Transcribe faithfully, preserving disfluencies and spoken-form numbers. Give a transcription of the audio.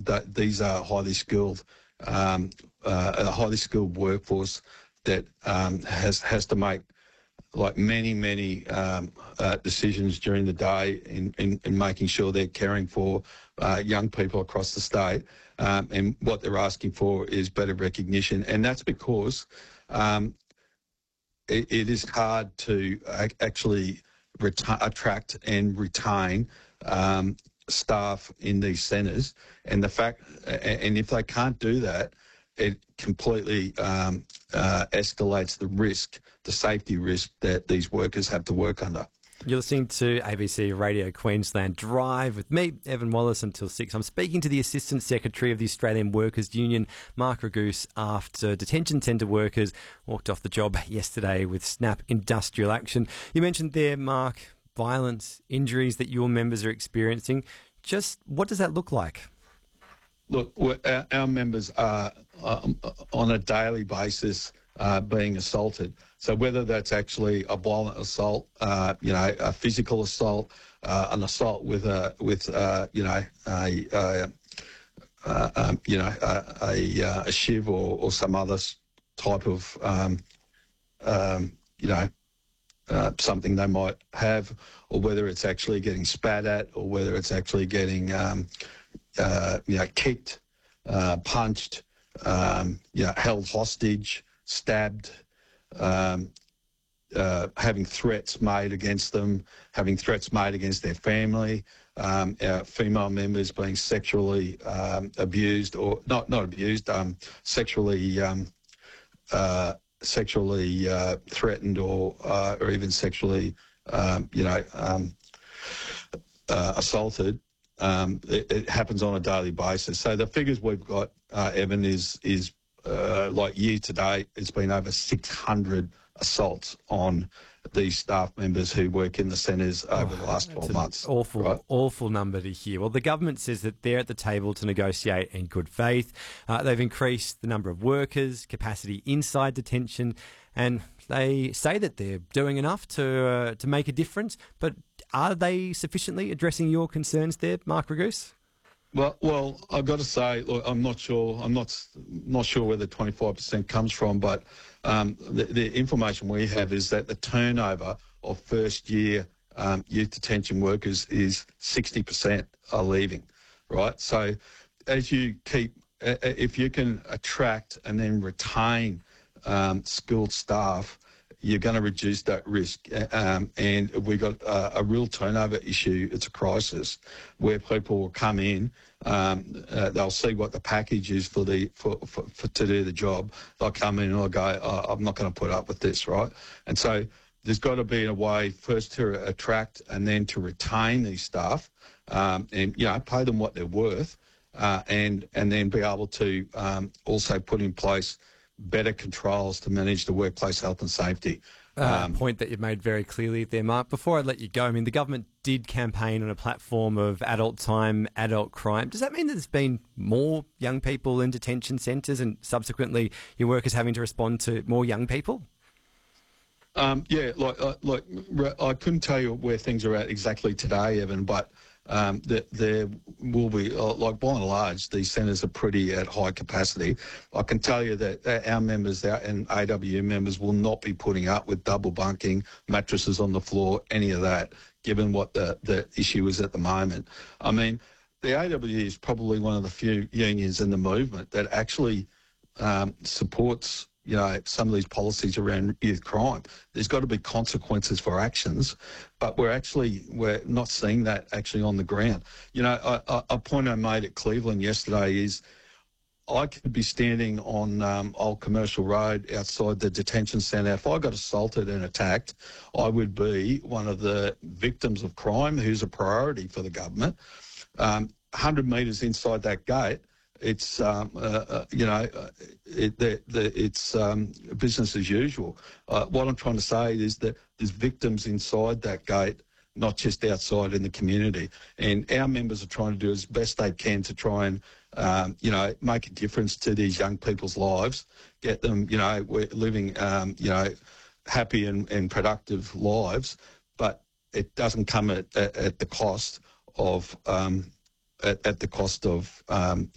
that these are highly skilled, um, uh, a highly skilled workforce that um, has has to make like many, many um, uh, decisions during the day in, in, in making sure they're caring for uh, young people across the state. Um, and what they're asking for is better recognition. And that's because um, it, it is hard to ac- actually reta- attract and retain um, staff in these centres. And the fact, and if they can't do that, it completely um, uh, escalates the risk, the safety risk that these workers have to work under. You're listening to A B C Radio Queensland Drive with me, Evan Wallace, until six. I'm speaking to the Assistant Secretary of the Australian Workers Union, Mark Raguse, after detention centre workers walked off the job yesterday with snap industrial action. You mentioned there, Mark, violence, injuries that your members are experiencing. Just what does that look like? Look, our, our members are um, on a daily basis uh, being assaulted. So whether that's actually a violent assault, uh, you know, a physical assault, uh, an assault with a with uh, you know a, a uh, um, you know a, a, a shiv or, or some other type of um, um, you know uh, something they might have, or whether it's actually getting spat at, or whether it's actually getting um, Uh, you know, kicked, uh, punched, um, you know, held hostage, stabbed, um, uh, having threats made against them, having threats made against their family, um, our female members being sexually um, abused or not not abused, um, sexually um, uh, sexually uh, threatened or uh, or even sexually, um, you know, um, uh, assaulted. Um, it, it happens on a daily basis. So the figures we've got, uh, Evan, is is uh, like year to date, it's been over six hundred assaults on these staff members who work in the centres over oh, the last twelve months. Awful, right? awful number to hear. Well, the government says that they're at the table to negotiate in good faith. Uh, they've increased the number of workers, capacity inside detention, and they say that they're doing enough to uh, to make a difference. But are they sufficiently addressing your concerns there, Mark Raguse? Well, well, I've got to say, look, I'm not sure. I'm not not sure where the twenty-five percent comes from, but um, the, the information we have is that the turnover of first-year um, youth detention workers is sixty percent are leaving, right? So, as you keep, uh, if you can attract and then retain um, skilled staff, you're going to reduce that risk. Um, and we've got uh, a real turnover issue. It's a crisis where people will come in, um, uh, they'll see what the package is for the for, for, for to do the job. They'll come in and they'll go, oh, I'm not going to put up with this, right? And so there's got to be a way first to attract and then to retain these staff, um, and you know pay them what they're worth, uh, and and then be able to um, also put in place better controls to manage the workplace health and safety. Uh, Um, point that you've made very clearly there, Mark. Before I let you go, I mean, the government did campaign on a platform of adult time, adult crime. Does that mean that there's been more young people in detention centres and subsequently your workers having to respond to more young people? Um, yeah, like, uh, like I couldn't tell you where things are at exactly today, Evan, but um, the, there will be, uh, like by and large, these centres are pretty at high capacity. I can tell you that our members our, and A W M members will not be putting up with double bunking, mattresses on the floor, any of that, given what the, the issue is at the moment. I mean, the A W is probably one of the few unions in the movement that actually um, supports you know, some of these policies around youth crime. There's got to be consequences for actions, but we're actually, we're not seeing that actually on the ground. You know, a, a point I made at Cleveland yesterday is I could be standing on um, Old Commercial Road outside the detention centre. If I got assaulted and attacked, I would be one of the victims of crime who's a priority for the government. Um, one hundred metres inside that gate, it's um, uh, uh, you know uh, it, the, the, it's um, business as usual. Uh, what I'm trying to say is that there's victims inside that gate, not just outside in the community. And our members are trying to do as best they can to try and um, you know make a difference to these young people's lives, get them you know we're living um, you know happy and, and productive lives, but it doesn't come at, at, at the cost of um, at, at the cost of um,